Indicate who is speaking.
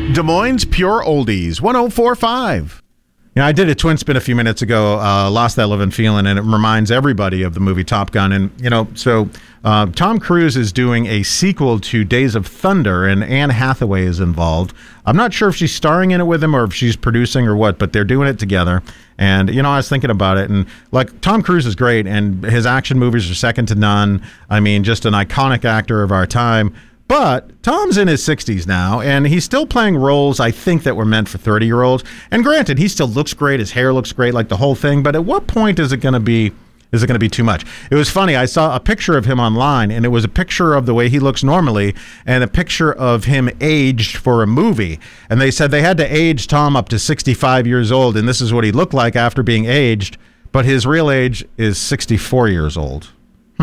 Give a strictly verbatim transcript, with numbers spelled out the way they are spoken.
Speaker 1: Des Moines Pure Oldies, one oh four point five. You know, I did a twin spin a few minutes ago, uh, Lost That Living Feeling, and it reminds everybody of the movie Top Gun. And, you know, so uh, Tom Cruise is doing a sequel to Days of Thunder, and Anne Hathaway is involved. I'm not sure if she's starring in it with him or if she's producing or what, but they're doing it together. And, you know, I was thinking about it, and, like, Tom Cruise is great, and his action movies are second to none. I mean, just an iconic actor of our time. But Tom's in his sixties now, and he's still playing roles, I think, that were meant for thirty-year-olds. And granted, he still looks great. His hair looks great, like the whole thing. But at what point is it going to be is it going to be too much? It was funny. I saw a picture of him online, and it was a picture of the way he looks normally and a picture of him aged for a movie. And they said they had to age Tom up to sixty-five years old, and this is what he looked like after being aged. But his real age is sixty-four years old.